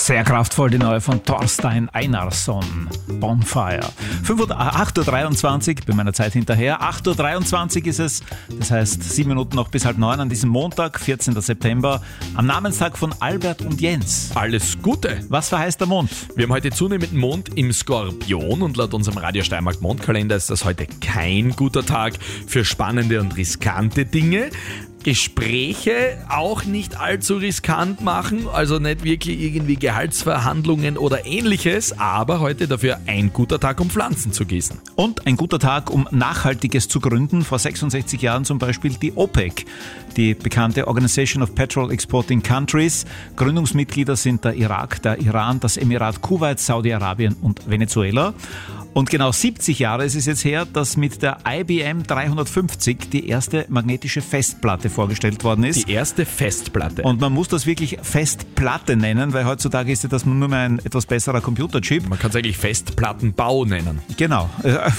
Sehr kraftvoll, die neue von Thorstein Einarsson, Bonfire. 8.23 Uhr, bei meiner Zeit hinterher. 8.23 Uhr ist es, das heißt 7 Minuten noch bis 8:30 an diesem Montag, 14. September, am Namenstag von Albert und Jens. Alles Gute! Was verheißt der Mond? Wir haben heute zunehmenden Mond im Skorpion und laut unserem Radio Steiermark Mondkalender ist das heute kein guter Tag für spannende und riskante Dinge. Gespräche auch nicht allzu riskant machen, also nicht wirklich irgendwie Gehaltsverhandlungen oder ähnliches, aber heute dafür ein guter Tag, um Pflanzen zu gießen. Und ein guter Tag, um Nachhaltiges zu gründen. Vor 66 Jahren zum Beispiel die OPEC, die bekannte Organization of Petrol Exporting Countries. Gründungsmitglieder sind der Irak, der Iran, das Emirat Kuwait, Saudi-Arabien und Venezuela. Und genau 70 Jahre ist es jetzt her, dass mit der IBM 350 die erste magnetische Festplatte vorgestellt worden ist. Die erste Festplatte. Und man muss das wirklich Festplatte nennen, weil heutzutage ist das nur mehr ein etwas besserer Computerchip. Man kann es eigentlich Festplattenbau nennen. Genau.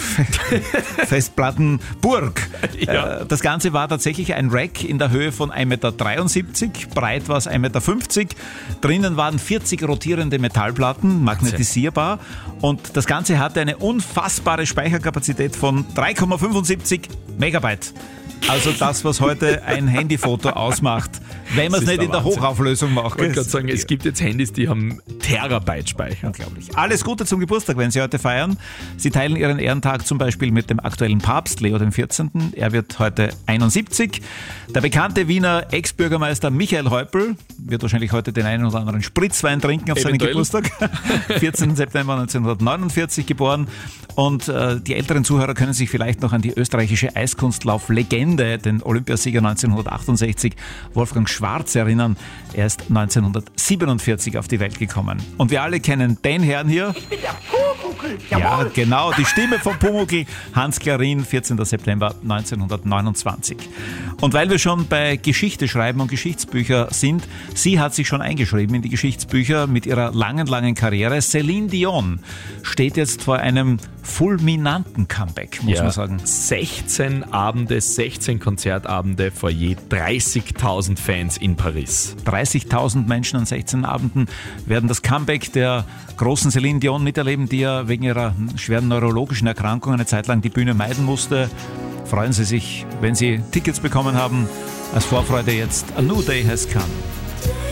Festplattenburg. Ja. Das Ganze war tatsächlich ein Rack in der Höhe von 1,73 Meter, breit war es 1,50 Meter. Drinnen waren 40 rotierende Metallplatten, magnetisierbar. Und das Ganze hatte eine unfassbare Speicherkapazität von 3,75 Megabyte. Also das, was heute ein Handyfoto ausmacht, wenn man es nicht in der Hochauflösung macht. Ich wollte gerade sagen, es gibt jetzt Handys, die haben Terabyte Speicher. Unglaublich. Alles Gute zum Geburtstag, wenn Sie heute feiern. Sie teilen Ihren Ehrentag zum Beispiel mit dem aktuellen Papst Leo XIV. Er wird heute 71. Der bekannte Wiener Ex-Bürgermeister Michael Häupl wird wahrscheinlich heute den einen oder anderen Spritzwein trinken auf seinen Geburtstag. 14. September 1949 geboren. Und die älteren Zuhörer können sich vielleicht noch an die österreichische Eiskunstlauf-Legende, den Olympiasieger 1968, Wolfgang Schwarz, erinnern. Er ist 1947 auf die Welt gekommen. Und wir alle kennen den Herrn hier. Ich bin der Pumuckl. Ja, genau, die Stimme von Pumuckl, Hans Klarin, 14. September 1929. Und weil wir schon bei Geschichte schreiben und Geschichtsbücher sind, sie hat sich schon eingeschrieben in die Geschichtsbücher mit ihrer langen Karriere. Celine Dion steht jetzt vor einem fulminanten Comeback, muss man sagen. 16 Abende, 16 Konzertabende vor je 30.000 Fans in Paris. 30.000 Menschen an 16 Abenden werden das Comeback der großen Celine Dion miterleben, die ja wegen ihrer schweren neurologischen Erkrankung eine Zeit lang die Bühne meiden musste. Freuen Sie sich, wenn Sie Tickets bekommen haben. Als Vorfreude jetzt A New Day Has Come.